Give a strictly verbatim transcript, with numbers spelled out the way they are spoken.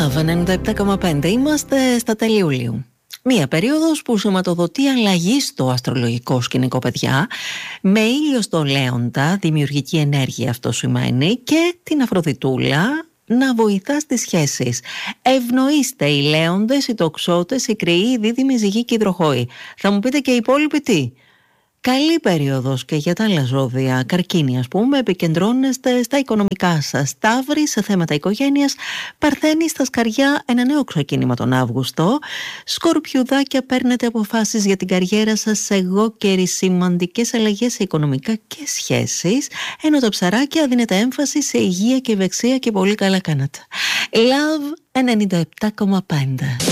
Love ενενήντα επτά κόμμα πέντε. Είμαστε στα τέλη Ιουλίου. Μία περίοδος που σηματοδοτεί αλλαγή στο αστρολογικό σκηνικό, παιδιά, με ήλιο στο Λέοντα, δημιουργική ενέργεια αυτό σημαίνει, και την Αφροδιτούλα να βοηθά στις σχέσεις. Ευνοείστε οι Λέοντες, οι Τοξότες, οι Κρυοί, οι Δίδυμοι, Ζυγοί και οι Υδροχόοι. Θα μου πείτε και οι υπόλοιποι τι? Καλή περίοδος και για τα άλλα ζώδια. Καρκίνη, ας πούμε, επικεντρώνεστε στα οικονομικά σας. Ταύροι, σε θέματα οικογένειας. Παρθένοι, στα σκαριά, ένα νέο ξεκίνημα τον Αύγουστο. Σκορπιουδάκια, παίρνετε αποφάσεις για την καριέρα σας. Σε γόκεροι, σημαντικές αλλαγές σε οικονομικά και σχέσεις. Ενώ τα ψαράκια, δίνετε έμφαση σε υγεία και ευεξία και πολύ καλά κάνατε. Love ενενήντα επτά κόμμα πέντε.